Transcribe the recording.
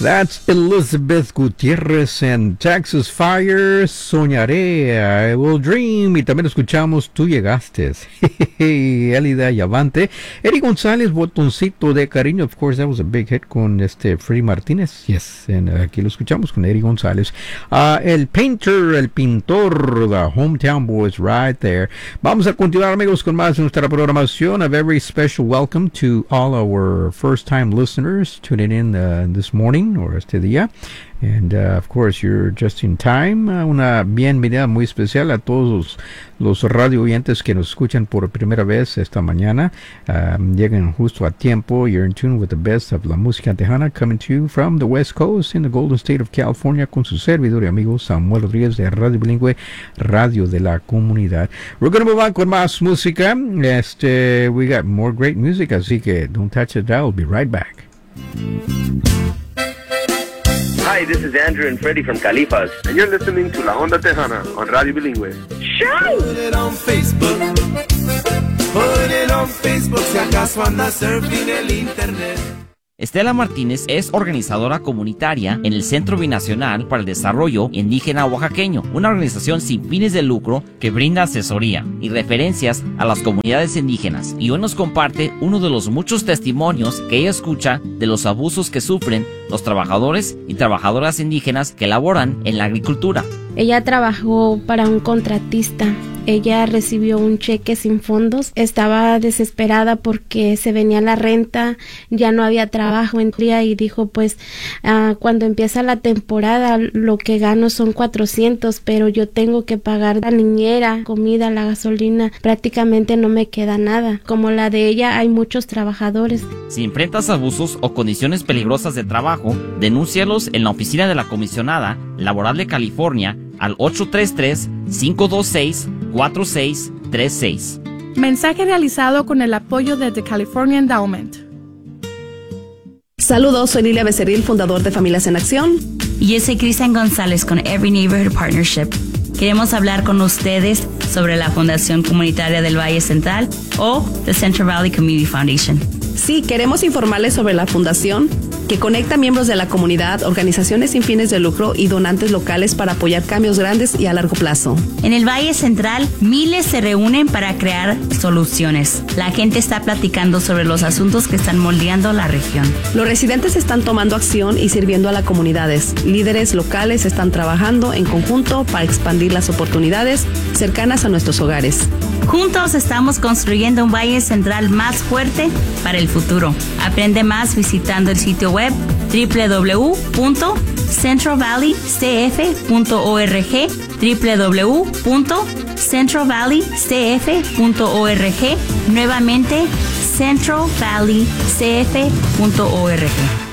That's Elizabeth Gutiérrez and Texas Fire, Soñaré, I Will Dream. Y también escuchamos Tú Llegaste. Elida Yavante. Eddie González, Botoncito de Cariño. Of course, that was a big hit con Freddy Martínez. Yes, and aquí lo escuchamos con Eddie González. El Painter, el Pintor, the Hometown Boys right there. Vamos a continuar, amigos, con más de nuestra programación. A very special welcome to all our first-time listeners tuning in this morning or este día. And of course, you're just in time. Una bienvenida muy especial a todos los radio oyentes que nos escuchan por primera vez esta mañana. Llegan justo a tiempo. You're in tune with the best of la música tejana, coming to you from the West Coast in the Golden State of California, con su servidor y amigo Samuel Rodríguez de Radio Bilingüe, Radio de la Comunidad. We're going to move on con más música. We got more great music, así que don't touch it. I'll be right back. Hi, this is Andrew and Freddie from Califas, and you're listening to La Onda Tejana on Radio Bilingüe. Put it on Facebook. Put it on Facebook. Si acaso andas surfing el internet. Estela Martínez es organizadora comunitaria en el Centro Binacional para el Desarrollo Indígena Oaxaqueño, una organización sin fines de lucro que brinda asesoría y referencias a las comunidades indígenas. Y hoy nos comparte uno de los muchos testimonios que ella escucha de los abusos que sufren los trabajadores y trabajadoras indígenas que laboran en la agricultura. Ella trabajó para un contratista. Ella recibió un cheque sin fondos. Estaba desesperada porque se venía la renta, ya no había trabajo en día y dijo, pues, cuando empieza la temporada lo que gano son 400, pero yo tengo que pagar la niñera, comida, la gasolina, prácticamente no me queda nada. Como la de ella, hay muchos trabajadores. Si enfrentas abusos o condiciones peligrosas de trabajo, denúncialos en la oficina de la Comisionada Laboral de California al 833-526-4636. Mensaje realizado con el apoyo de The California Endowment. Saludos, soy Lilia Becerril, fundador de Familias en Acción. Y yo soy Cristian González con Every Neighborhood Partnership. Queremos hablar con ustedes sobre la Fundación Comunitaria del Valle Central o The Central Valley Community Foundation. Sí, queremos informarles sobre la fundación que conecta miembros de la comunidad, organizaciones sin fines de lucro y donantes locales para apoyar cambios grandes y a largo plazo. En el Valle Central, miles se reúnen para crear soluciones. La gente está platicando sobre los asuntos que están moldeando la región. Los residentes están tomando acción y sirviendo a las comunidades. Líderes locales están trabajando en conjunto para expandir las oportunidades cercanas a nuestros hogares. Juntos estamos construyendo un Valle Central más fuerte para el futuro. Aprende más visitando el sitio web www.centralvalleycf.org, www.centralvalleycf.org, nuevamente centralvalleycf.org.